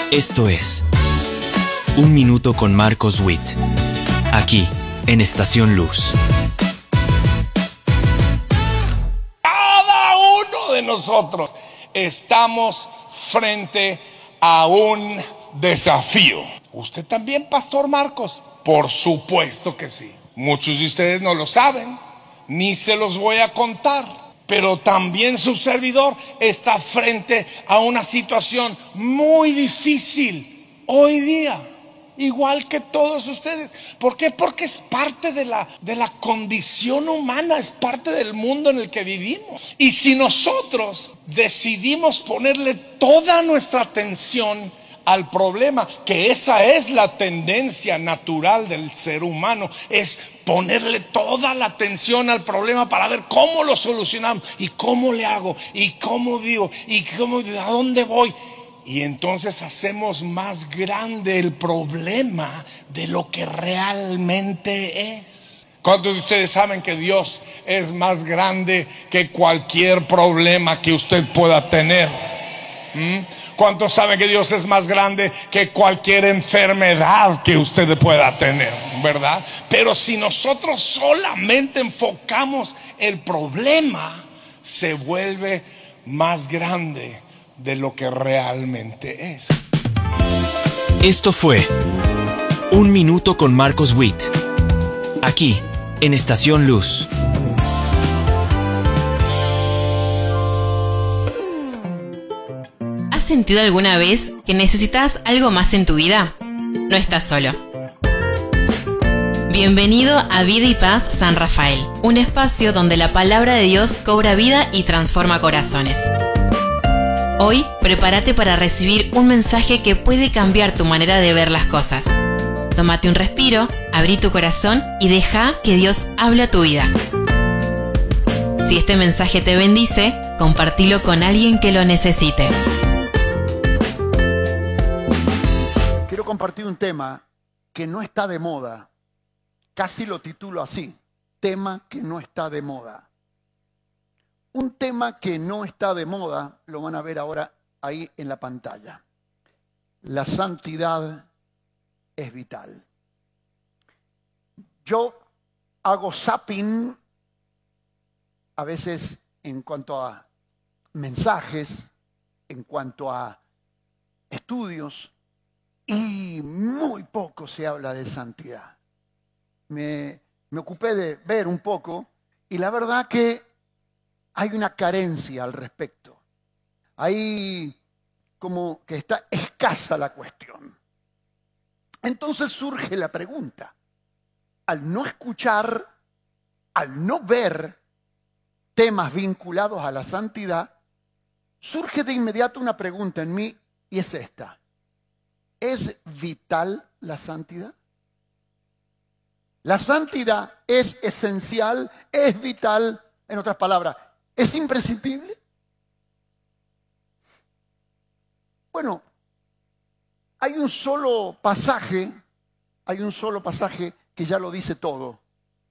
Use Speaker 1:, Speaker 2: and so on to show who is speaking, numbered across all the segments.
Speaker 1: Esto es Un Minuto con Marcos Witt, aquí en Estación Luz.
Speaker 2: Cada uno de nosotros estamos frente a un desafío. ¿Usted también, Pastor Marcos? Por supuesto que sí. Muchos de ustedes no lo saben, ni se los voy a contar. Pero también su servidor está frente a una situación muy difícil hoy día, igual que todos ustedes. ¿Por qué? Porque es parte de la condición humana, es parte del mundo en el que vivimos. Y si nosotros decidimos ponerle toda nuestra atención al problema, que esa es la tendencia natural del ser humano, es ponerle toda la atención al problema para ver cómo lo solucionamos y cómo le hago y cómo vivo y a dónde voy. Y entonces hacemos más grande el problema de lo que realmente es. ¿Cuántos de ustedes saben que Dios es más grande que cualquier problema que usted pueda tener? ¿Cuántos saben que Dios es más grande que cualquier enfermedad que usted pueda tener? ¿Verdad? Pero si nosotros solamente enfocamos el problema, se vuelve más grande de lo que realmente es.
Speaker 1: Esto fue Un Minuto con Marcos Witt, aquí en Estación Luz.
Speaker 3: ¿Has sentido alguna vez que necesitas algo más en tu vida? No estás solo. Bienvenido a Vida y Paz San Rafael, un espacio donde la palabra de Dios cobra vida y transforma corazones. Hoy, prepárate para recibir un mensaje que puede cambiar tu manera de ver las cosas. Tómate un respiro, abrí tu corazón y deja que Dios hable a tu vida. Si este mensaje te bendice, compartilo con alguien que lo necesite.
Speaker 4: Quiero compartir un tema que no está de moda. Casi lo titulo así: tema que no está de moda. Un tema que no está de moda, lo van a ver ahora ahí en la pantalla. La santidad es vital. Yo hago zapping a veces en cuanto a mensajes, en cuanto a estudios, y muy poco se habla de santidad. Me ocupé de ver un poco y la verdad que hay una carencia al respecto. Hay como que está escasa la cuestión. Entonces surge la pregunta. Al no escuchar, al no ver temas vinculados a la santidad, surge de inmediato una pregunta en mí y es esta. ¿Es vital la santidad? La santidad es esencial, es vital, en otras palabras, ¿es imprescindible? Bueno, hay un solo pasaje que ya lo dice todo.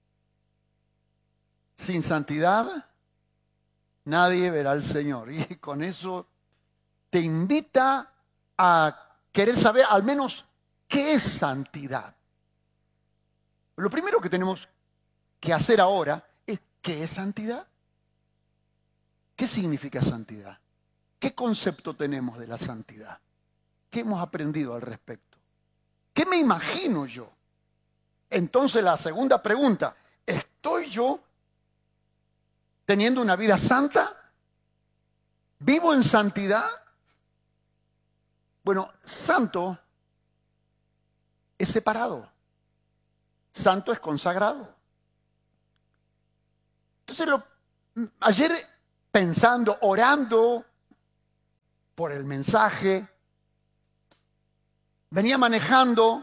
Speaker 4: Sin santidad, nadie verá al Señor. Y con eso te invita a querer saber al menos qué es santidad. Lo primero que tenemos que hacer ahora es ¿qué es santidad? ¿Qué significa santidad? ¿Qué concepto tenemos de la santidad? ¿Qué hemos aprendido al respecto? ¿Qué me imagino yo? Entonces la segunda pregunta, ¿estoy yo teniendo una vida santa? ¿Vivo en santidad? Bueno, santo es separado. Santo es consagrado. Entonces, ayer pensando, orando por el mensaje, venía manejando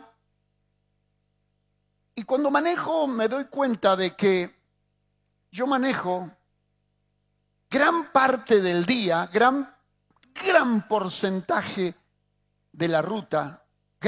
Speaker 4: y cuando manejo me doy cuenta de que yo manejo gran parte del día, gran porcentaje de la ruta,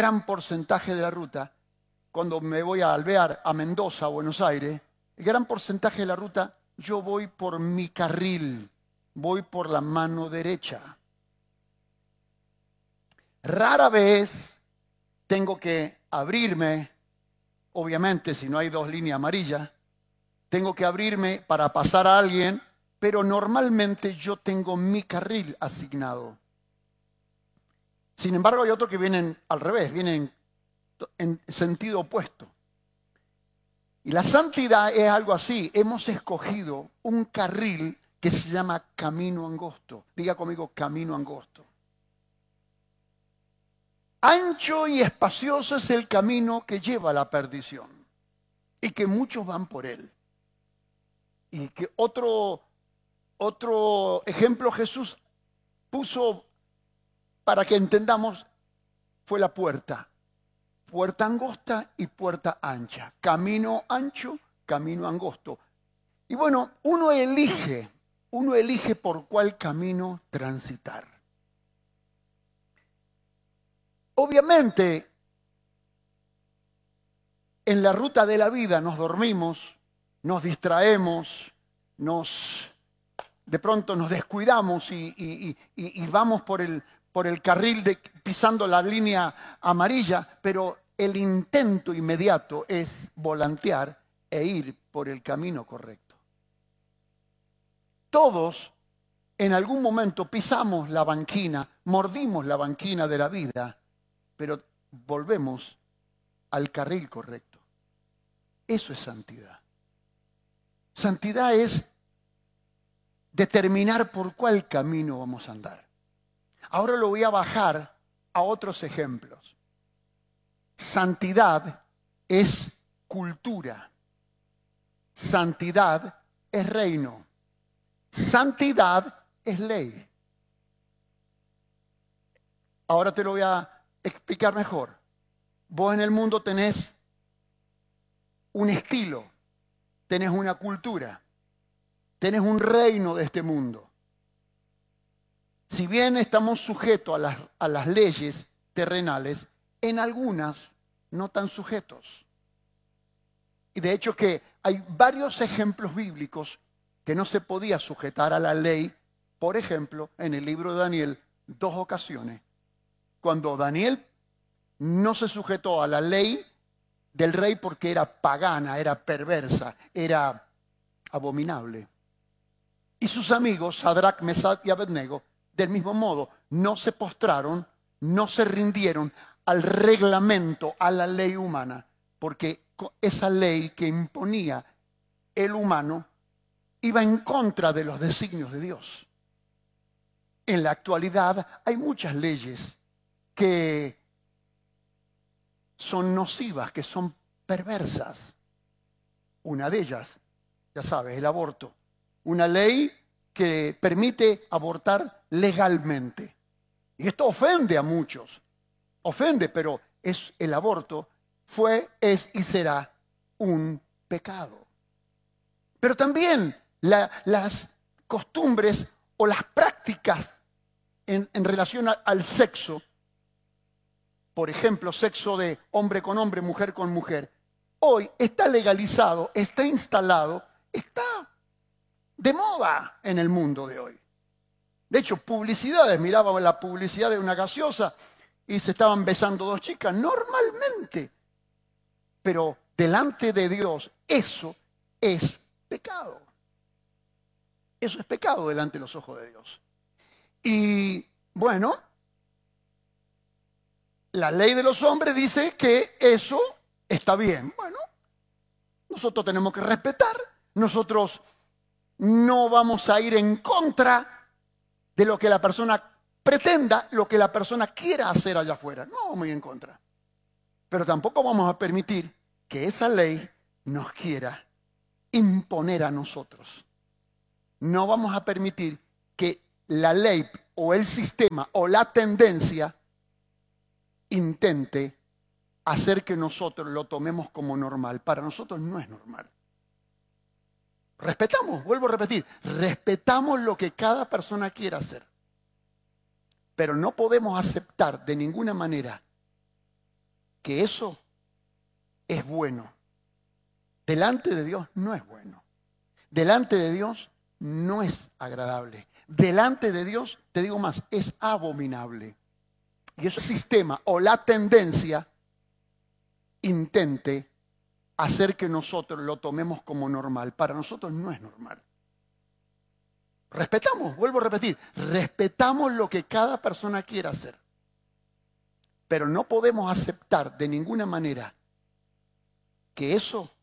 Speaker 4: cuando me voy a Alvear, a Mendoza, a Buenos Aires, el gran porcentaje de la ruta yo voy por mi carril, voy por la mano derecha. Rara vez tengo que abrirme, obviamente si no hay dos líneas amarillas, tengo que abrirme para pasar a alguien, pero normalmente yo tengo mi carril asignado. Sin embargo, hay otros que vienen al revés, vienen en sentido opuesto. Y la santidad es algo así. Hemos escogido un carril que se llama camino angosto. Diga conmigo, camino angosto. Ancho y espacioso es el camino que lleva a la perdición y que muchos van por él. Y que otro ejemplo Jesús puso para que entendamos fue la puerta. Puerta angosta y puerta ancha. Camino ancho, camino angosto. Y bueno, uno elige por cuál camino transitar. Obviamente, en la ruta de la vida nos dormimos, nos distraemos, de pronto nos descuidamos y vamos por el carril pisando la línea amarilla, pero el intento inmediato es volantear e ir por el camino correcto. Todos en algún momento pisamos la banquina, mordimos la banquina de la vida, pero volvemos al carril correcto. Eso es santidad. Santidad es determinar por cuál camino vamos a andar. Ahora lo voy a bajar a otros ejemplos. Santidad es cultura. Santidad es reino. Santidad es ley. Ahora te lo voy a explicar mejor. Vos en el mundo tenés un estilo, tenés una cultura, tenés un reino de este mundo. Si bien estamos sujetos a las leyes terrenales, en algunas no tan sujetos. Y de hecho que hay varios ejemplos bíblicos que no se podía sujetar a la ley. Por ejemplo, en el libro de Daniel, 2 ocasiones. Cuando Daniel no se sujetó a la ley del rey porque era pagana, era perversa, era abominable. Y sus amigos, Sadrach, Mesach y Abednego, del mismo modo, no se postraron, no se rindieron al reglamento, a la ley humana, porque esa ley que imponía el humano iba en contra de los designios de Dios. En la actualidad hay muchas leyes que son nocivas, que son perversas. Una de ellas, ya sabes, el aborto. Una ley que permite abortar legalmente. Y esto ofende a muchos. Ofende, pero el aborto fue, es y será un pecado. Pero también las costumbres o las prácticas en relación al sexo, por ejemplo, sexo de hombre con hombre, mujer con mujer, hoy está legalizado, está instalado, está de moda en el mundo de hoy. De hecho, publicidades, mirábamos la publicidad de una gaseosa y se estaban besando dos chicas, normalmente. Pero delante de Dios, eso es pecado. Eso es pecado delante de los ojos de Dios. Y bueno, la ley de los hombres dice que eso está bien. Bueno, nosotros tenemos que respetar, nosotros no vamos a ir en contra de lo que la persona pretenda, lo que la persona quiera hacer allá afuera. No vamos a ir en contra. Pero tampoco vamos a permitir que esa ley nos quiera imponer a nosotros. No vamos a permitir que la ley o el sistema o la tendencia intente hacer que nosotros lo tomemos como normal. Para nosotros no es normal. Respetamos, vuelvo a repetir, respetamos lo que cada persona quiera hacer. Pero no podemos aceptar de ninguna manera que eso es bueno. Delante de Dios no es bueno. Delante de Dios no es agradable. Delante de Dios, te digo más, es abominable. Y ese sistema o la tendencia intente hacer que nosotros lo tomemos como normal. Para nosotros no es normal. Respetamos, vuelvo a repetir, respetamos lo que cada persona quiera hacer. Pero no podemos aceptar de ninguna manera que eso